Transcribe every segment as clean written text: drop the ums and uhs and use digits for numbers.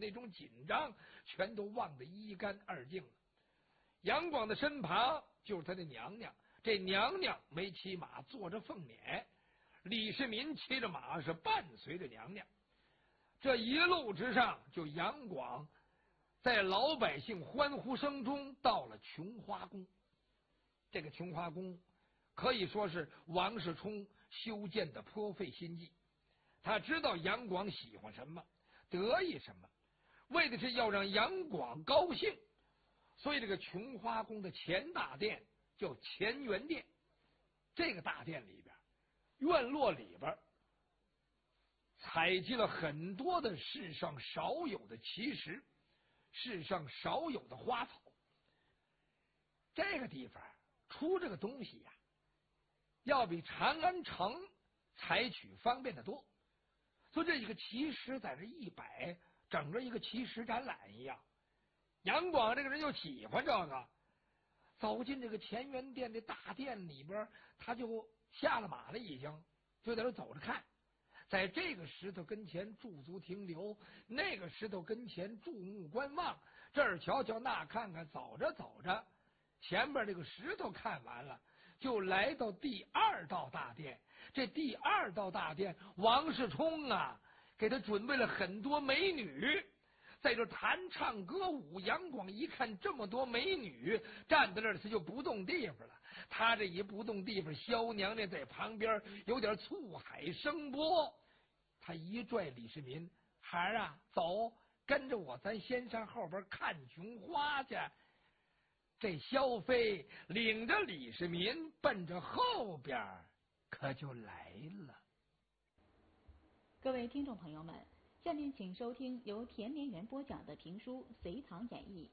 那种紧张全都忘得一干二净了。杨广的身旁就是他的娘娘，这娘娘没骑马，坐着凤辇，李世民骑着马是伴随着娘娘。这一路之上，就杨广在老百姓欢呼声中到了琼花宫。这个琼花宫可以说是王世充修建的颇费心计，他知道杨广喜欢什么，得意什么，为的是要让杨广高兴。所以这个琼花宫的前大殿叫乾元殿，这个大殿里边院落里边采集了很多的世上少有的奇石，世上少有的花草。这个地方出这个东西呀，要比长安城采取方便的多。所以这几个奇石在这一摆，整个一个奇石展览一样。杨广这个人就喜欢这个，走进这个乾元殿的大殿里边，他就下了马了，已经就在这走着看。在这个石头跟前驻足停留，那个石头跟前注目观望，这儿瞧瞧那看看，走着走着，前边这个石头看完了，就来到第二道大殿。这第二道大殿，王世充啊给他准备了很多美女，在这弹唱歌舞。杨广一看这么多美女站在这儿，他就不动地方了。他这一不动地方，萧娘娘在旁边有点醋海生波。他一拽李世民：“孩儿啊，走，跟着我，咱先上后边看琼花去。”这萧妃领着李世民奔着后边可就来了。 各位听众朋友们，下面请收听由田连元播讲的评书《隋唐演义》。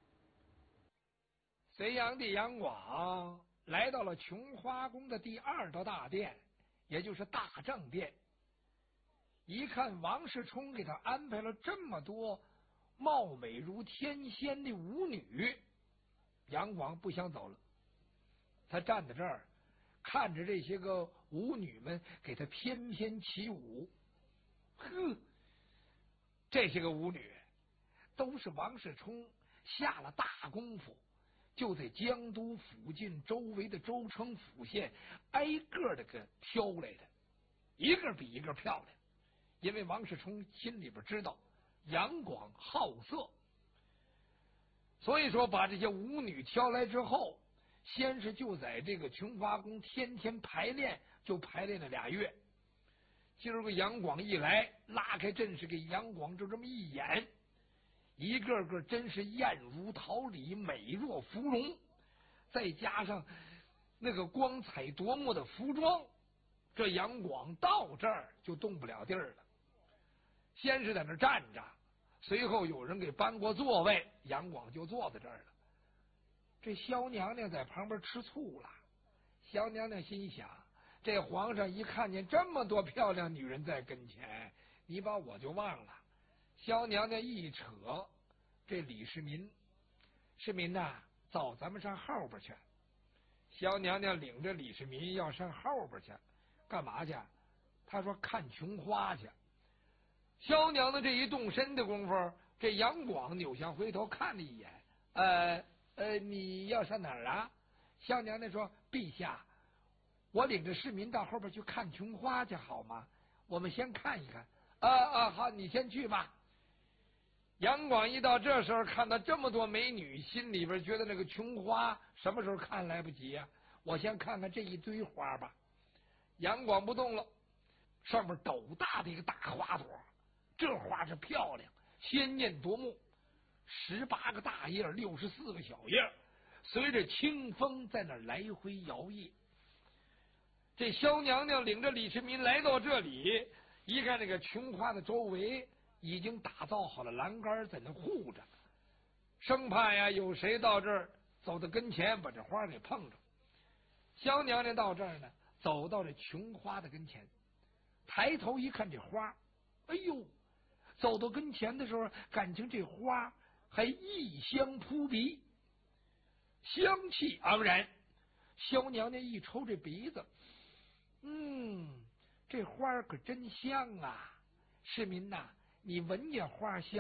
隋炀帝杨广来到了琼花宫的第二道大殿，也就是大正殿。一看王世充给他安排了这么多貌美如天仙的舞女，杨广不想走了。他站在这儿看着这些个舞女们给他翩翩起舞。呵，这些个舞女都是王世充下了大功夫，就在江都附近周围的州城府县挨个的给挑来的，一个比一个漂亮。因为王世充心里边知道杨广好色，所以说把这些舞女挑来之后，先是就在这个琼花宫天天排练，就排练了2月。今儿个杨广一来，拉开阵势给杨广就这么一演，一个个真是艳如桃李，美若芙蓉，再加上那个光彩夺目的服装，这杨广到这儿就动不了地儿了。先是在那站着，随后有人给搬过座位，杨广就坐在这儿了。这萧娘娘在旁边吃醋了。萧娘娘心想，这皇上一看见这么多漂亮女人在跟前，你把我就忘了。萧娘娘一扯这李世民：“世民呐，走，咱们上后边去。”萧娘娘领着李世民要上后边去，干嘛去？他说看琼花去。萧娘娘这一动身的功夫，这杨广扭向回头看了一眼：“你要上哪儿啊？”萧娘娘说：“陛下，我领着世民到后边去看琼花去，好吗？我们先看一看。”好，你先去吧。杨广一到这时候看到这么多美女，心里边觉得那个琼花什么时候看来不及呀？我先看看这一堆花吧。杨广不动了，上面斗大的一个大花朵，这花是漂亮，鲜艳夺目，18个大叶，64个小叶，随着清风在那来回摇曳。这萧娘娘领着李世民来到这里，一看这个琼花的周围已经打造好了栏杆，在那护着，生怕呀有谁到这儿走到跟前把这花给碰着。萧娘娘到这儿呢，走到这琼花的跟前，抬头一看这花，哎呦，走到跟前的时候，感情这花还异香扑鼻，香气盎然。萧娘娘一抽这鼻子，这花可真香啊！世民呐，你闻见花香